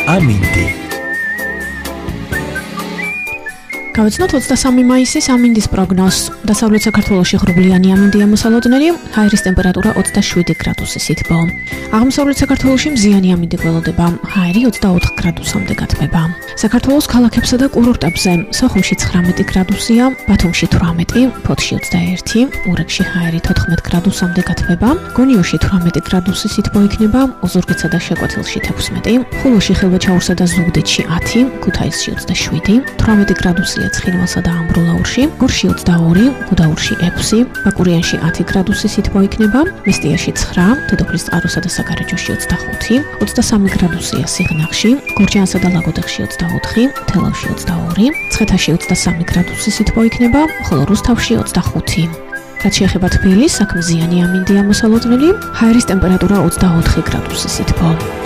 ამინდი. გავიცნოთ 23 მაისის ამინდის პროგნოზს. დასავლეთ საქართველოში ღრუბლიანი ამინდია მოსალოდნელი, ჰაერის ტემპერატურა 27 გრადუსი სითბო. აღმოსავლეთ საქართველოში მზიანი ამინდი გველოდება, ჰაერი 24 გრადუსამდე გათბება. საქართველოს ქალაქებსა და კურორტებზე სოხუმში 19 გრადუსია, ბათუმში 18, ფოთში 21, ურეკში ჰაერი 14 გრადუსამდე გათბება, გონიოში 18 გრადუსი სითბო იქნება, ოზურგეთსა და შეკვეთილში 16, ხულოში, ხილვაჩაურსა და ზუგდიდში 10, ქუთაისში 27, 18 გრადუსია ცხინვალსა და ამბროლაურში, გორში 22, გუდაურში 6, ბაკურიანში 10 გრადუსი სითბო იქნება, მესტიაში 9, დედოფლის წყაროსა და საგარეჯოში 25, 23 გრადუსია სიღნაღში, გორჯაანსა და ლაგოდეხში 24, თელავში 22, ცხეთაში 23 გრადუსი სითბო იქნება, ხოლო რუსთავში 25. რაც შეეხება თბილისს, აქ მზიანი ამინდია მოსალოდნელი, ჰაერის ტემპერატურა 24 გრადუსი სითბო.